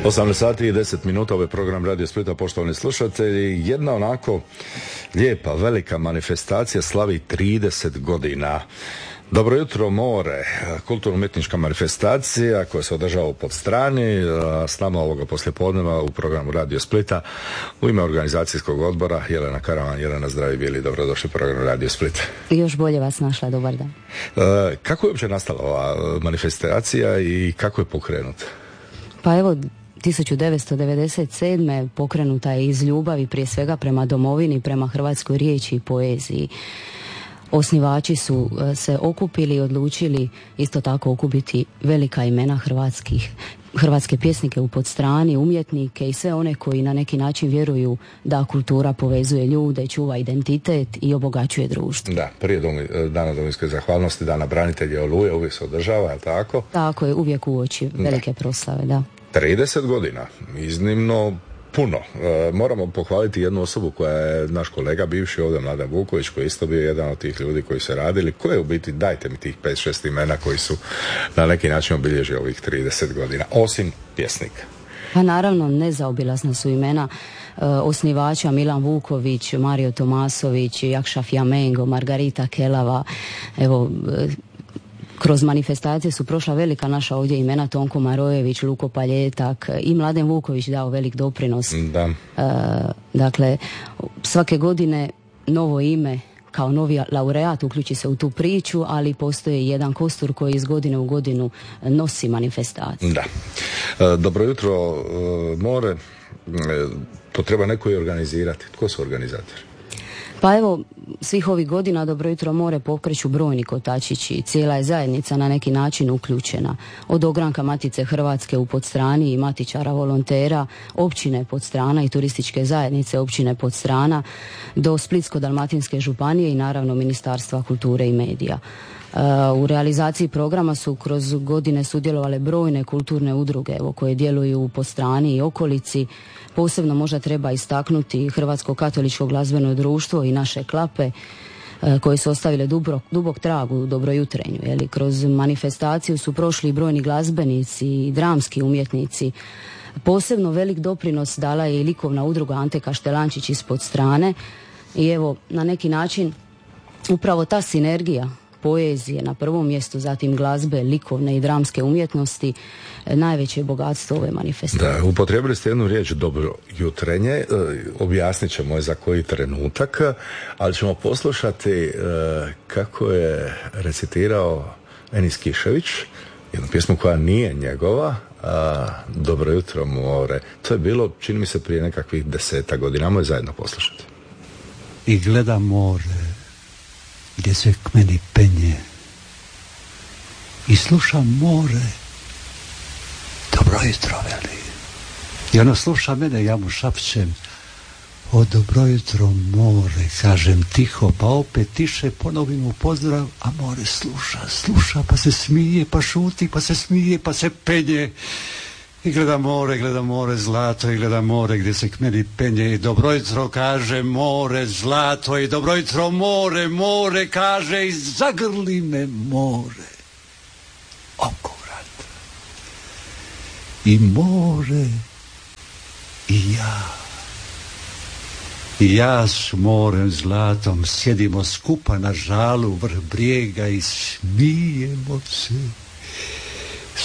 18 sati i 10 minuta, ovaj program Radio Splita, poštovani slušatelji. Jedna onako lijepa, velika manifestacija slavi 30 godina. Dobro jutro more, kulturno-umjetnička manifestacija koja se održava u Podstrani, s nama ovoga poslijepodneva u programu Radio Splita u ime organizacijskog odbora Jelena Karaman. Jelena, zdravi bili, dobrodošli u program Radio Splita. Još bolje vas našla, dobar dan. Kako je uopće nastala ova manifestacija i kako je pokrenuta? Pa evo, 1997. pokrenuta je iz ljubavi prije svega prema domovini, prema hrvatskoj riječi i poeziji. Osnivači su se okupili i odlučili isto tako okupiti velika imena hrvatske pjesnike u Podstrani, umjetnike i sve one koji na neki način vjeruju da kultura povezuje ljude, čuva identitet i obogaćuje društvo. Da, prije Dana domovinske zahvalnosti, Dana branitelja, Oluje, uvijek se održava, je li tako? Tako je, uvijek uoči velike proslave, da. 30 godina, iznimno puno. Moramo pohvaliti jednu osobu koja je naš kolega bivši ovdje, Mladen Vuković, koji je isto bio jedan od tih ljudi koji se radili. Ko je u biti, dajte mi tih 5-6 imena koji su na neki način obilježili ovih 30 godina, osim pjesnika? Pa naravno, nezaobilazna su imena osnivača: Milan Vuković, Mario Tomasović, Jakša Fjamengo, Margarita Kelava. Evo, kroz manifestacije su prošla velika naša ovdje imena: Tonko Marojević, Luko Paljetak i Mladen Vuković dao velik doprinos. Da. Dakle, svake godine novo ime kao novi laureat uključi se u tu priču, ali postoji jedan kostur koji iz godine u godinu nosi manifestaciju. Da. Dobro jutro, more. To treba neko i organizirati. Tko su organizatori? Pa evo, svih ovih godina Dobro jutro more pokreću brojni kotačići. Cijela je zajednica na neki način uključena. Od ogranka Matice Hrvatske u Podstrani i matičara volontera, općine Podstrana i turističke zajednice općine Podstrana, do Splitsko-dalmatinske županije i naravno Ministarstva kulture i medija. U realizaciji programa su kroz godine sudjelovale brojne kulturne udruge koje djeluju u Podstrani i okolici. Posebno možda treba istaknuti Hrvatsko katoličko glazbeno društvo i naše klape koje su ostavile dubok trag u dobrojutrenju. Kroz manifestaciju su prošli brojni glazbenici i dramski umjetnici. Posebno velik doprinos dala je i likovna udruga Ante Kaštelančić iz Podstrane. I evo, na neki način upravo ta sinergija poezije na prvom mjestu, zatim glazbe, likovne i dramske umjetnosti, najveće bogatstvo ove manifestacije. Da, upotrijebili ste jednu riječ dobrojutrenje, objasnit ćemo je za koji trenutak, ali ćemo poslušati kako je recitirao Enis Kišević, jednu pjesmu koja nije njegova, Dobro jutro more. To je bilo, čini mi se, prije nekakvih 10 godina. Ajmo je zajedno poslušati. I gledam more gdje se k meni penje i slušam more, dobro jutro veli. I ono sluša mene, ja mu šapćem, o dobro jutro more, kažem tiho, pa opet tiše, ponovim mu pozdrav, a more sluša, pa se smije, pa šuti, pa se smije, pa se penje. I gleda more zlato, i gleda more gdje se k meni penje, i dobro jutro kaže more zlato, i dobro jutro more kaže, i zagrli me more oko vrata. I more i ja s morem zlatom sjedimo skupa na žalu vrh brijega i smijemo se.